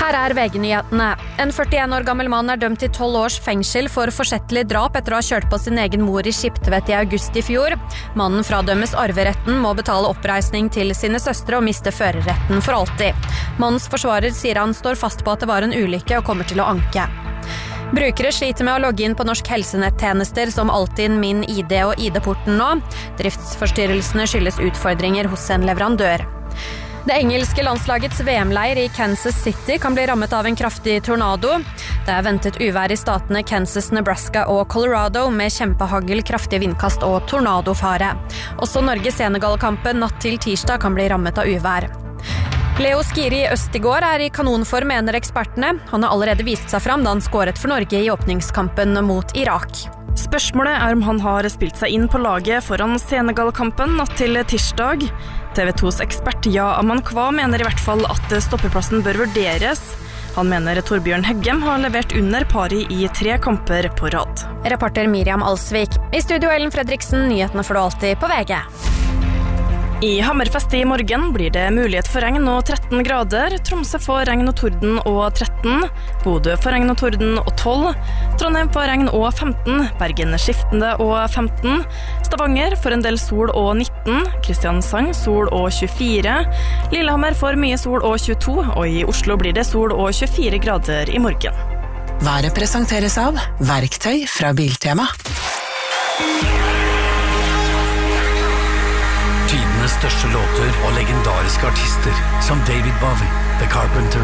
Her VG-nyhetene. En 41 år gammel mann dømt til 12 års fengsel for forsettlig drap etter å ha kjørt på sin egen mor i Skiptvet i august i fjor. Mannen fradømmes arveretten, må betale oppreisning til sine søstre og miste førerretten for alltid. Mannens forsvarer sier han står fast på at det var en ulykke og kommer til å anke. Brukere sliter med å logge inn på Norsk Helsenettjenester som Altinn, Min ID og ID-porten nå. Driftsforstyrrelsene skyldes utfordringer hos en leverandør. Det engelske landslagets VM-leir i Kansas City kan bli rammet av en kraftig tornado. Det ventet uvær i statene Kansas, Nebraska og Colorado med kjempehagl, kraftige vindkast og tornadofare. Også Norge-Senegal-kampen natt til tirsdag kan bli rammet av uvær. Leo Skiri Østigård i kanonform, mener ekspertene. Han har allerede vist seg fram da han skåret for Norge i åpningskampen mot Irak. Spørsmålet om han har spilt seg inn på laget foran Senegal-kampen natt til tirsdag. TV 2s ekspert Aman Kva mener i hvert fall at stoppeplassen bør vurderes. Han mener Torbjørn Heggem har levert under pari i 3 kamper på rad. Reporter Miriam Alsvik. I studio Ellen Fredriksen, nyhetene får du alltid på VG. I Hammerfest i morgen blir det mulighet for regn og 13 grader. Tromsø får regn og torden og 13. Bodø får regn og torden og 12. Trondheim får regn og 15. Bergen skiftende og 15. Stavanger får en del sol og 19. Kristiansand sol og 24. Lillehammer får mye sol og 22. Og i Oslo blir det sol og 24 grader i morgen. Været presenteres av Verktøy fra Biltema. Tidenes største låter og legendariske artister som David Bowie, The Carpenters,